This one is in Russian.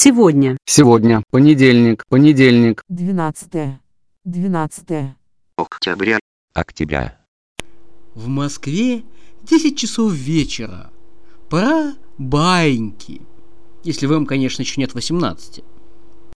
Сегодня. Сегодня. Понедельник. 12 октября. В Москве 10 часов вечера. Пора баиньки. Если вам, конечно, еще нет 18.